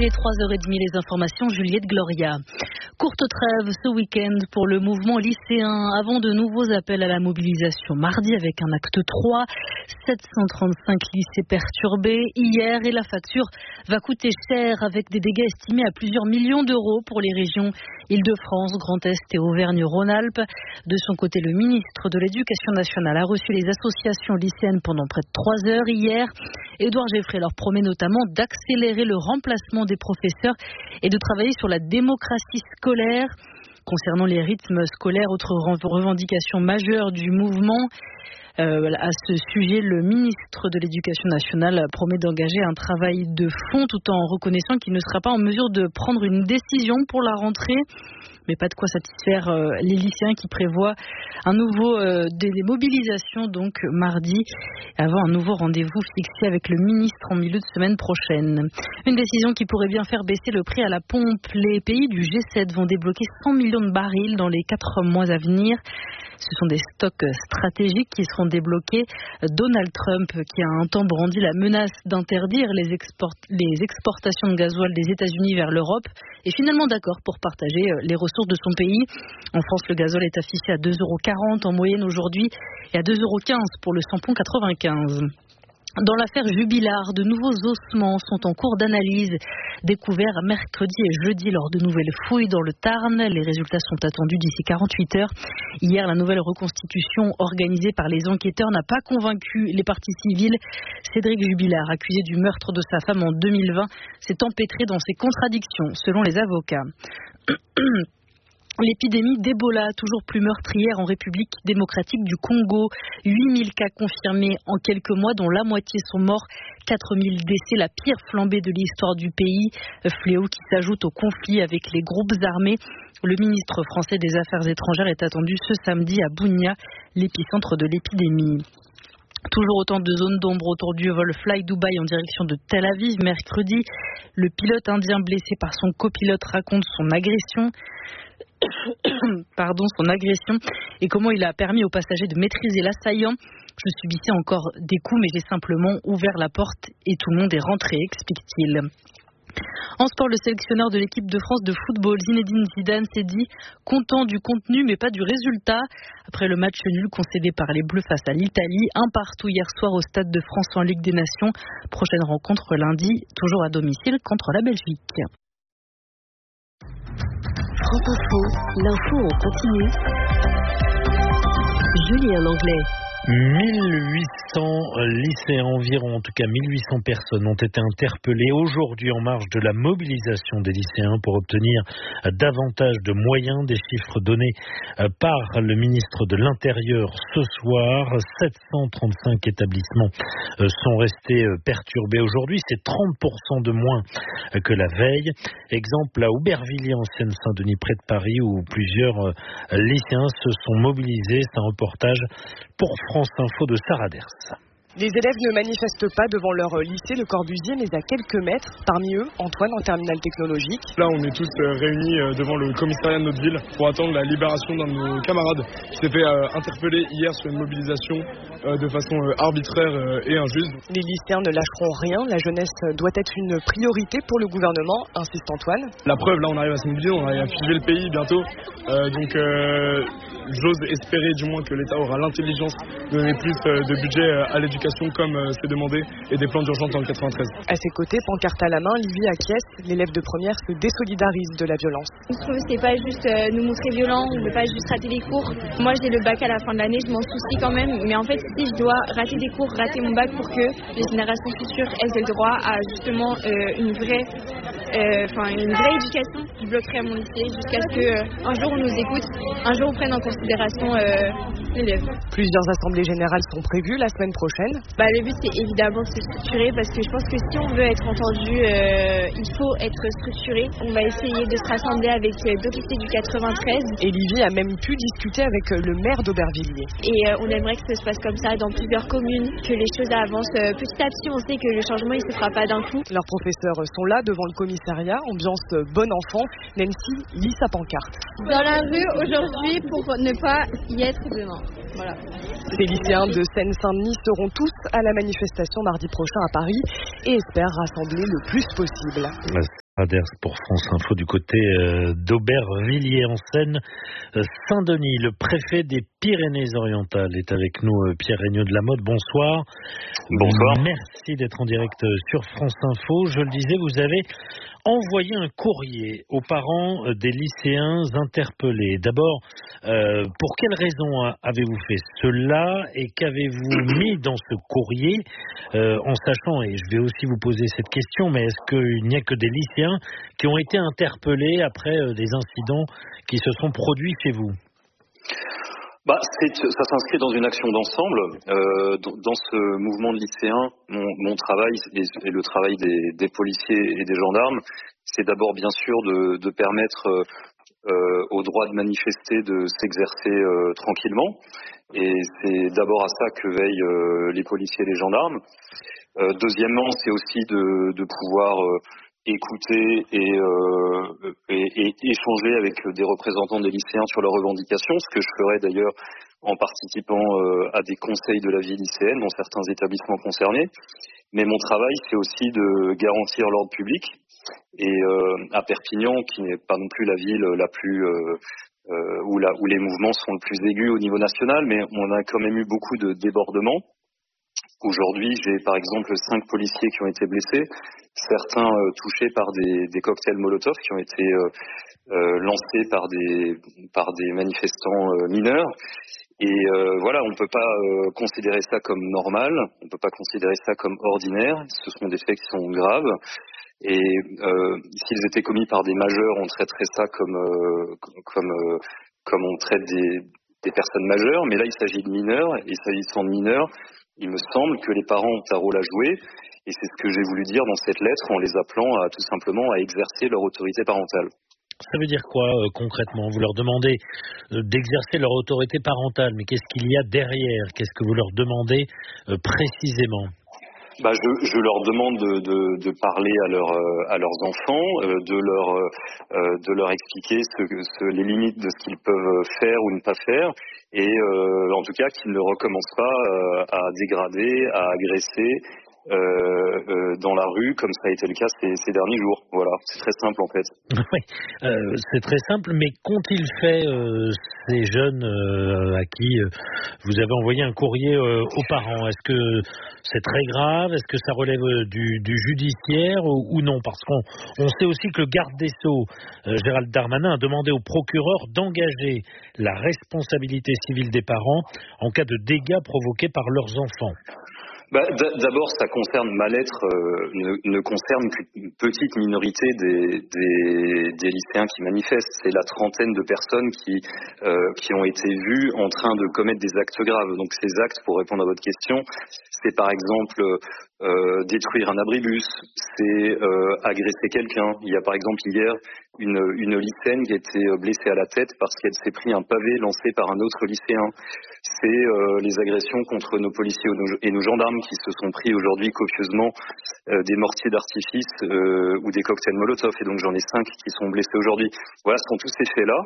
est 3h30, les informations, Juliette Gloria. Courte trêve ce week-end pour le mouvement lycéen avant de nouveaux appels à la mobilisation mardi avec un acte 3. 735 lycées perturbés hier et la facture va coûter cher avec des dégâts estimés à plusieurs millions d'euros pour les régions Île-de-France, Grand Est et Auvergne-Rhône-Alpes. De son côté, le ministre de l'Éducation nationale a reçu les associations lycéennes pendant près de 3 heures hier. Édouard Geffray leur promet notamment d'accélérer le remplacement des professeurs et de travailler sur la démocratie scolaire. Concernant les rythmes scolaires, autre revendication majeure du mouvement. À ce sujet, le ministre de l'Éducation nationale promet d'engager un travail de fond tout en reconnaissant qu'il ne sera pas en mesure de prendre une décision pour la rentrée. Mais pas de quoi satisfaire les lycéens qui prévoient un nouveau des mobilisations donc mardi avant un nouveau rendez-vous fixé avec le ministre en milieu de semaine prochaine. Une décision qui pourrait bien faire baisser le prix à la pompe. Les pays du G7 vont débloquer 100 millions de barils dans les 4 mois à venir. Ce sont des stocks stratégiques qui seront débloqués. Donald Trump, qui a un temps brandi la menace d'interdire les exportations de gasoil des États-Unis vers l'Europe, est finalement d'accord pour partager les ressources de son pays. En France, le gasoil est affiché à 2,40 € en moyenne aujourd'hui et à 2,15 € pour le samplon 95. Dans l'affaire Jubilard, de nouveaux ossements sont en cours d'analyse, découverts mercredi et jeudi lors de nouvelles fouilles dans le Tarn. Les résultats sont attendus d'ici 48 heures. Hier, la nouvelle reconstitution organisée par les enquêteurs n'a pas convaincu les parties civiles. Cédric Jubilard, accusé du meurtre de sa femme en 2020, s'est empêtré dans ses contradictions, selon les avocats. L'épidémie d'Ebola, toujours plus meurtrière en République démocratique du Congo. 8000 cas confirmés en quelques mois, dont la moitié sont morts. 4000 décès, la pire flambée de l'histoire du pays. Fléau qui s'ajoute au conflit avec les groupes armés. Le ministre français des Affaires étrangères est attendu ce samedi à Bunia, l'épicentre de l'épidémie. Toujours autant de zones d'ombre autour du vol Fly Dubai en direction de Tel Aviv mercredi. Le pilote indien blessé par son copilote raconte son agression et comment il a permis aux passagers de maîtriser l'assaillant. Je subissais encore des coups mais j'ai simplement ouvert la porte et tout le monde est rentré, explique-t-il. En sport, le sélectionneur de l'équipe de France de football, Zinedine Zidane, s'est dit content du contenu mais pas du résultat. Après le match nul concédé par les Bleus face à l'Italie, 1-1 hier soir au Stade de France en Ligue des Nations. Prochaine rencontre lundi, toujours à domicile contre la Belgique. France Info, l'info en continu. Julien Langlais. 1800 lycéens environ, en tout cas 1800 personnes ont été interpellées aujourd'hui en marge de la mobilisation des lycéens pour obtenir davantage de moyens, des chiffres donnés par le ministre de l'Intérieur ce soir. 735 établissements sont restés perturbés aujourd'hui, c'est 30% de moins que la veille. Exemple à Aubervilliers en Seine-Saint-Denis près de Paris où plusieurs lycéens se sont mobilisés. C'est un reportage pour France Info de Sarah Ders. Les élèves ne manifestent pas devant leur lycée, le Corbusier, mais à quelques mètres. Parmi eux, Antoine en terminale technologique. Là, on est tous réunis devant le commissariat de notre ville pour attendre la libération d'un de nos camarades qui s'est fait interpeller hier sur une mobilisation de façon arbitraire et injuste. Les lycéens ne lâcheront rien. La jeunesse doit être une priorité pour le gouvernement, insiste Antoine. La preuve, là, on arrive à se mobiliser, on arrive à figer le pays bientôt. J'ose espérer du moins que l'État aura l'intelligence de donner plus de budget à l'éducation comme c'est demandé et des plans d'urgence dans le 93. À ses côtés, pancarte à la main, Livy acquiesce. L'élève de première se désolidarise de la violence. Je trouve que c'est pas juste nous montrer violents, on ne veut pas juste rater les cours. Moi j'ai le bac à la fin de l'année, je m'en soucie quand même. Mais en fait si je dois rater des cours, rater mon bac pour que les générations futures aient le droit à justement une vraie éducation, je bloquerai mon lycée jusqu'à ce qu'un jour on nous écoute, un jour on prenne en considération l'élève. Plusieurs assemblées générales sont prévues la semaine prochaine. Le but c'est évidemment de se structurer parce que je pense que si on veut être entendu, il faut être structuré. On va essayer de se rassembler avec d'autres lycées du 93. Et Livy a même pu discuter avec le maire d'Aubervilliers. Et on aimerait que ça se passe comme ça dans plusieurs communes, que les choses avancent petit à petit. On sait que le changement il se fera pas d'un coup. Leurs professeurs sont là devant le commissariat, ambiance bon enfant, même si lit sa pancarte. Dans la rue aujourd'hui pour ne pas y être demain. Voilà. Ces lycéens de Seine-Saint-Denis seront tous à la manifestation mardi prochain à Paris et espèrent rassembler le plus possible. Aders pour France Info du côté d'Aubervilliers en Seine. Saint-Denis, le préfet des Pyrénées-Orientales est avec nous, Pierre Regnault de la Motte. Bonsoir. Bonsoir. Merci d'être en direct sur France Info. Je le disais, vous avez envoyé un courrier aux parents des lycéens interpellés. D'abord, pour quelles raisons avez-vous fait cela et qu'avez-vous mis dans ce courrier, en sachant, et je vais aussi vous poser cette question, mais est-ce qu'il n'y a que des lycéens qui ont été interpellés après des incidents qui se sont produits chez vous? Ça s'inscrit dans une action d'ensemble. Dans ce mouvement de lycéens, mon travail et le travail des policiers et des gendarmes, c'est d'abord bien sûr de permettre au droit de manifester de s'exercer tranquillement. Et c'est d'abord à ça que veillent les policiers et les gendarmes. Deuxièmement, c'est aussi de pouvoir écouter et échanger avec des représentants des lycéens sur leurs revendications, ce que je ferai d'ailleurs en participant à des conseils de la vie lycéenne dans certains établissements concernés. Mais mon travail, c'est aussi de garantir l'ordre public. Et à Perpignan, qui n'est pas non plus la ville la plus où les mouvements sont le plus aigus au niveau national, mais on a quand même eu beaucoup de débordements. Aujourd'hui, j'ai par exemple 5 policiers qui ont été blessés, certains touchés par des cocktails Molotov qui ont été lancés par des manifestants mineurs. Et voilà, on ne peut pas considérer ça comme normal, on ne peut pas considérer ça comme ordinaire. Ce sont des faits qui sont graves. Et s'ils étaient commis par des majeurs, on traiterait ça comme on traite des personnes majeures. Mais là, il s'agit de mineurs, et s'agissant de mineurs, il me semble que les parents ont un rôle à jouer, et c'est ce que j'ai voulu dire dans cette lettre en les appelant à tout simplement à exercer leur autorité parentale. Ça veut dire quoi concrètement? Vous leur demandez d'exercer leur autorité parentale, mais qu'est-ce qu'il y a derrière? Qu'est-ce que vous leur demandez précisément? Je leur demande de parler à leurs enfants, de leur expliquer les limites de ce qu'ils peuvent faire ou ne pas faire, et en tout cas qu'ils ne recommencent pas à dégrader, à agresser dans la rue comme ça a été le cas ces derniers jours. Voilà, c'est très simple en fait. Oui, c'est très simple, mais qu'ont-ils fait ces jeunes à qui vous avez envoyé un courrier aux parents? Est-ce que c'est très grave? Est-ce que ça relève du judiciaire ou non? Parce qu'on sait aussi que le garde des Sceaux, Gérald Darmanin, a demandé au procureur d'engager la responsabilité civile des parents en cas de dégâts provoqués par leurs enfants. D'abord, ça concerne ma lettre, ne concerne qu'une petite minorité des lycéens qui manifestent. C'est la trentaine de personnes qui ont été vues en train de commettre des actes graves. Donc ces actes, pour répondre à votre question, c'est par exemple détruire un abribus, c'est agresser quelqu'un. Il y a par exemple hier une lycéenne qui a été blessée à la tête parce qu'elle s'est pris un pavé lancé par un autre lycéen. C'est les agressions contre nos policiers et nos gendarmes qui se sont pris aujourd'hui copieusement des mortiers d'artifice ou des cocktails Molotov. Et donc j'en ai 5 qui sont blessés aujourd'hui. Voilà, ce sont tous ces faits-là.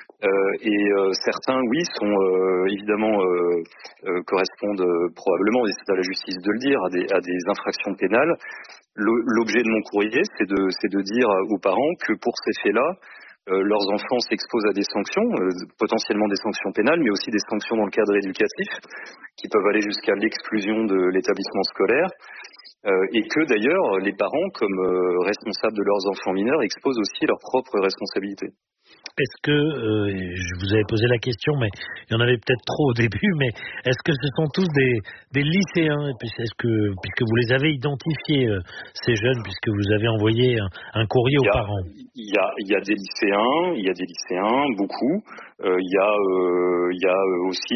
Certains, oui, sont évidemment correspondent probablement, et c'est à la justice de le dire, à des infractions pénales. L'objet de mon courrier, c'est de dire aux parents que pour ces faits-là, leurs enfants s'exposent à des sanctions, potentiellement des sanctions pénales, mais aussi des sanctions dans le cadre éducatif, qui peuvent aller jusqu'à l'exclusion de l'établissement scolaire, et que d'ailleurs, les parents, comme responsables de leurs enfants mineurs, exposent aussi leurs propres responsabilités. Est-ce que, je vous avais posé la question, mais il y en avait peut-être trop au début, mais est-ce que ce sont tous des lycéens? Et puis puisque vous les avez identifiés, ces jeunes, puisque vous avez envoyé un courrier aux parents? Il y a des lycéens, beaucoup. Il y a aussi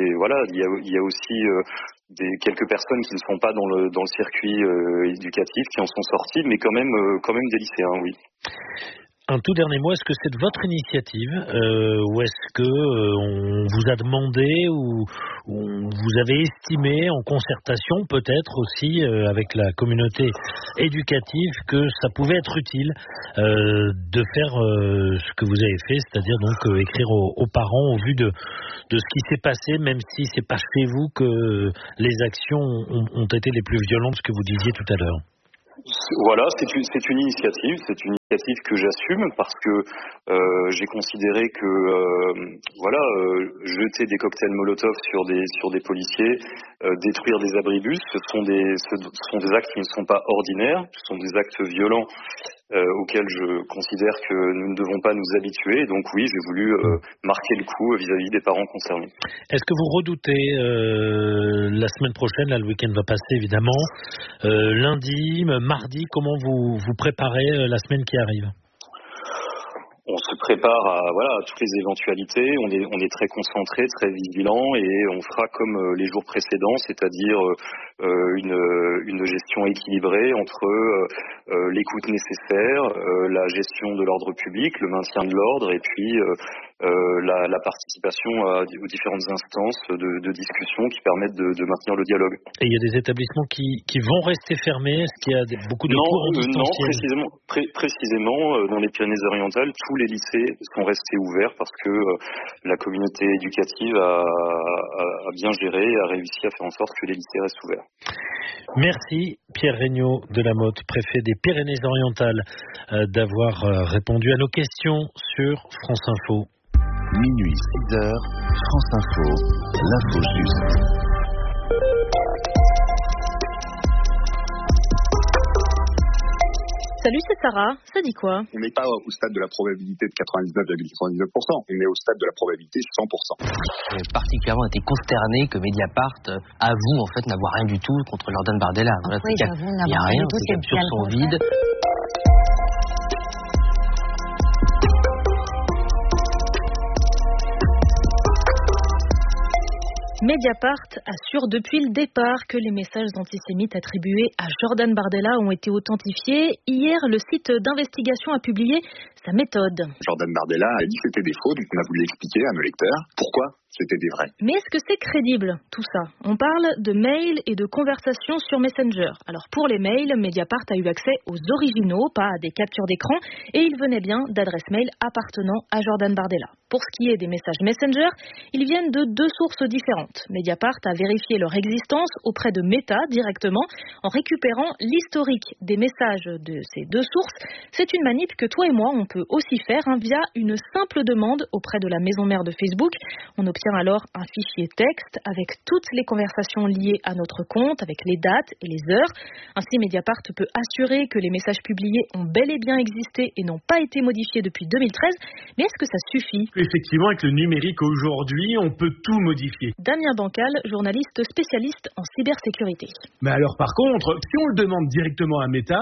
quelques personnes qui ne sont pas dans le circuit éducatif, qui en sont sorties, mais quand même des lycéens, oui. Un tout dernier mot, est-ce que c'est de votre initiative ou est-ce que on vous a demandé ou vous avez estimé en concertation peut-être aussi avec la communauté éducative que ça pouvait être utile de faire ce que vous avez fait, c'est-à-dire donc écrire aux parents au vu de ce qui s'est passé, même si c'est pas chez vous que les actions ont été les plus violentes, ce que vous disiez tout à l'heure? Voilà, c'est une initiative que j'assume parce que j'ai considéré que jeter des cocktails Molotov sur des policiers, détruire des abribus, ce sont des actes qui ne sont pas ordinaires, ce sont des actes violents auxquels je considère que nous ne devons pas nous habituer. Et donc oui, j'ai voulu marquer le coup vis-à-vis des parents concernés. Est-ce que vous redoutez la semaine prochaine, là le week-end va passer évidemment, lundi, mardi, comment vous préparez la semaine qui arrive ? On se prépare à toutes les éventualités, on est très concentré, très vigilant et on fera comme les jours précédents, c'est-à-dire une gestion équilibrée entre l'écoute nécessaire, la gestion de l'ordre public, le maintien de l'ordre et puis la participation aux différentes instances de discussion qui permettent de maintenir le dialogue. Et il y a des établissements qui vont rester fermés? Est-ce qu'il y a beaucoup de cours en distanciel? Non, précisément dans les Pyrénées-Orientales, tous les lycées sont restés ouverts parce que la communauté éducative a bien géré et a réussi à faire en sorte que les lycées restent ouverts. Merci Pierre Regnault de la Motte, préfet des Pyrénées-Orientales, d'avoir répondu à nos questions sur France Info. Minuit 6h, France Info, l'info juste. Salut, c'est Sarah. Ça dit quoi? On n'est pas au stade de la probabilité de 99,99%, on est au stade de la probabilité 100%. J'ai particulièrement été consterné que Mediapart avoue en fait n'avoir rien du tout contre Jordan Bardella. Voilà, oui, il n'y a rien, c'est sur son vide. Mediapart assure depuis le départ que les messages antisémites attribués à Jordan Bardella ont été authentifiés. Hier, le site d'investigation a publié sa méthode. Jordan Bardella a dit que c'était des faux, donc on a voulu expliquer à nos lecteurs pourquoi c'était des vrais. Mais est-ce que c'est crédible, tout ça? On parle de mails et de conversations sur Messenger. Alors pour les mails, Mediapart a eu accès aux originaux, pas à des captures d'écran, et ils venaient bien d'adresses mail appartenant à Jordan Bardella. Pour ce qui est des messages Messenger, ils viennent de deux sources différentes. Mediapart a vérifié leur existence auprès de Meta directement en récupérant l'historique des messages de ces deux sources. C'est une manip que toi et moi, on peut aussi faire via une simple demande auprès de la maison mère de Facebook. On obtient alors un fichier texte avec toutes les conversations liées à notre compte, avec les dates et les heures. Ainsi, Mediapart peut assurer que les messages publiés ont bel et bien existé et n'ont pas été modifiés depuis 2013. Mais est-ce que ça suffit? Effectivement, avec le numérique aujourd'hui, on peut tout modifier. Damien Bancal, journaliste spécialiste en cybersécurité. Mais alors par contre, si on le demande directement à Meta,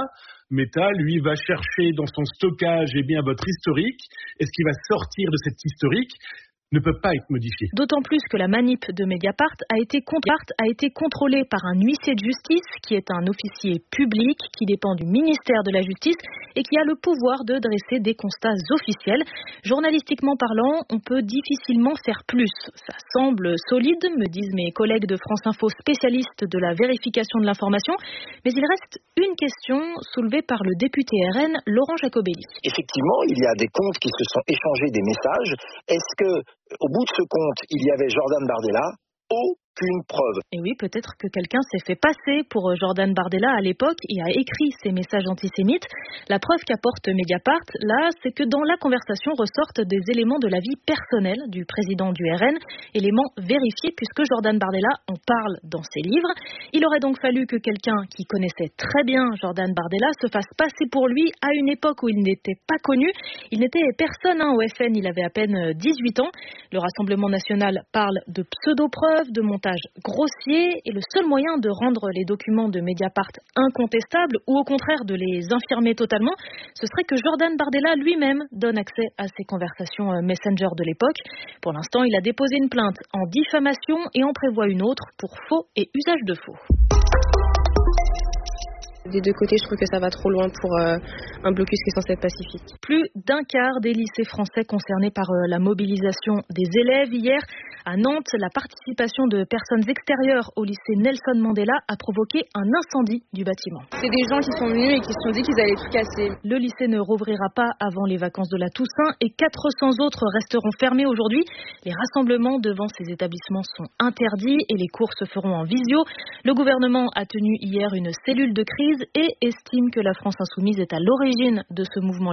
lui, va chercher dans son stockage votre historique. Et ce qui va sortir de cet historique ne peut pas être modifié. D'autant plus que la manip de Mediapart a été contrôlée par un huissier de justice qui est un officier public qui dépend du ministère de la Justice et qui a le pouvoir de dresser des constats officiels. Journalistiquement parlant, on peut difficilement faire plus. Ça semble solide, me disent mes collègues de France Info spécialistes de la vérification de l'information, mais il reste une question soulevée par le député RN Laurent Jacobelli. Effectivement, il y a des comptes qui se sont échangés des messages. Est-ce que au bout de ce compte, il y avait Jordan Bardella? Aucune preuve. Et oui, peut-être que quelqu'un s'est fait passer pour Jordan Bardella à l'époque et a écrit ces messages antisémites. La preuve qu'apporte Mediapart, là, c'est que dans la conversation ressortent des éléments de la vie personnelle du président du RN, éléments vérifiés puisque Jordan Bardella en parle dans ses livres. Il aurait donc fallu que quelqu'un qui connaissait très bien Jordan Bardella se fasse passer pour lui à une époque où il n'était pas connu. Il n'était personne au FN, il avait à peine 18 ans. Le Rassemblement national parle de pseudo-preuves, de montage grossier, et le seul moyen de rendre les documents de Mediapart incontestables ou au contraire de les infirmer totalement, ce serait que Jordan Bardella lui-même donne accès à ces conversations Messenger de l'époque. Pour l'instant, il a déposé une plainte en diffamation et en prévoit une autre pour faux et usage de faux. Des deux côtés, je trouve que ça va trop loin pour un blocus qui est censé être pacifique. Plus d'un quart des lycées français concernés par la mobilisation des élèves. Hier, à Nantes, la participation de personnes extérieures au lycée Nelson Mandela a provoqué un incendie du bâtiment. C'est des gens qui sont venus et qui se sont dit qu'ils allaient tout casser. Le lycée ne rouvrira pas avant les vacances de la Toussaint et 400 autres resteront fermés aujourd'hui. Les rassemblements devant ces établissements sont interdits et les cours se feront en visio. Le gouvernement a tenu hier une cellule de crise Insoumise et estime que la France Insoumise est à l'origine de ce mouvement